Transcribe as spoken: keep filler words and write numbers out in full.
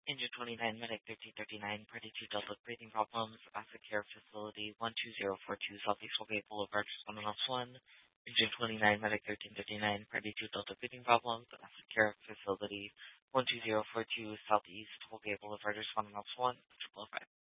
Engine twenty-nine, Medic thirteen thirty-nine, Party two Delta, breathing problems, Asset Care Facility one two zero four two, Southeast Holgate Boulevard, Respondent Ops one. Engine twenty-nine, Medic thirteen thirty-nine, Party two Delta, breathing problems, Asset Care Facility one two zero four two, Southeast Holgate Boulevard, Respondent Ops one, triple oh five.